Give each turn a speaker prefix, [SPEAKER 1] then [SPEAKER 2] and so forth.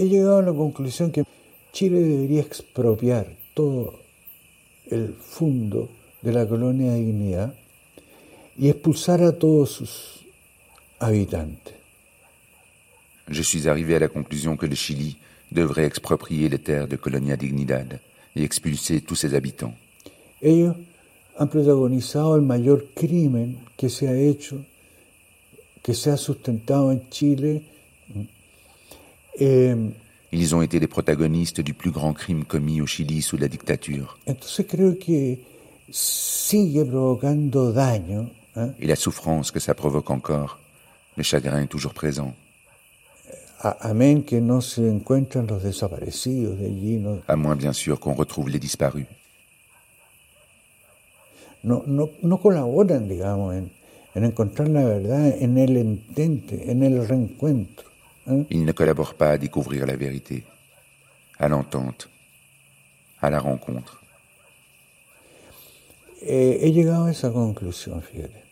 [SPEAKER 1] he llegado a la conclusión que Chile debería expropiar todo el fondo de la colonia Dignidad y expulsar a todos sus habitantes.
[SPEAKER 2] Je suis arrivé à la conclusion que le Chili devrait exproprier les terres de Colonia Dignidad et expulser tous ses habitants.
[SPEAKER 1] Ellos han protagonizado el mayor crimen que se ha hecho, que se ha sustentado en Chile.
[SPEAKER 2] Ils ont été les protagonistes du plus grand crime commis au Chili sous la dictature.
[SPEAKER 1] Entonces creo que sigue provocando daño.
[SPEAKER 2] Et la souffrance que ça provoque encore, le chagrin est toujours présent.
[SPEAKER 1] Amén que no se encuentran los desaparecidos de allí. No,
[SPEAKER 2] À moins bien sûr qu'on retrouve les disparus.
[SPEAKER 1] no colaboran, digamos, en encontrar la verdad, en el entente, en el reencuentro.
[SPEAKER 2] Ils ne collaborent pas à découvrir la vérité, à l'entente, à la rencontre.
[SPEAKER 1] He llegado a esa conclusión, fíjate.